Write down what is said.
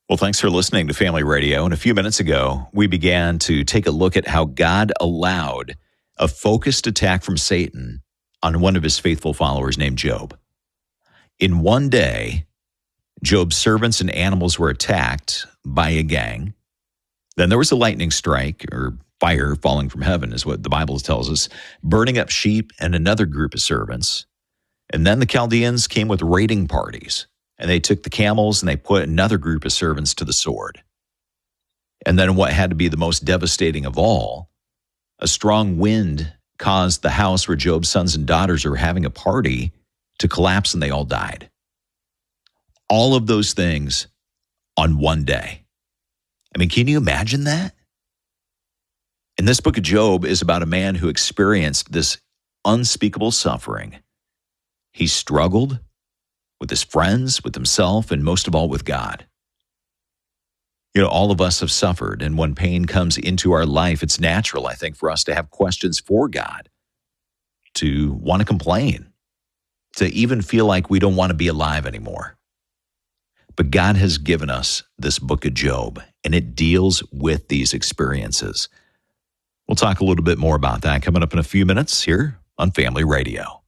Well, thanks for listening to Family Radio. And a few minutes ago, we began to take a look at how God allowed a focused attack from Satan on one of his faithful followers named Job. In one day, Job's servants and animals were attacked by a gang. Then there was a lightning strike, or fire falling from heaven is what the Bible tells us, burning up sheep and another group of servants. And then the Chaldeans came with raiding parties. And they took the camels and they put another group of servants to the sword. And then what had to be the most devastating of all, a strong wind caused the house where Job's sons and daughters are having a party to collapse, and they all died. All of those things on one day. I mean, can you imagine that? And this book of Job is about a man who experienced this unspeakable suffering. He struggled with his friends, with himself, and most of all with God. You know, all of us have suffered, and when pain comes into our life, it's natural, I think, for us to have questions for God, to want to complain, to even feel like we don't want to be alive anymore. But God has given us this book of Job, and it deals with these experiences. We'll talk a little bit more about that coming up in a few minutes here on Family Radio.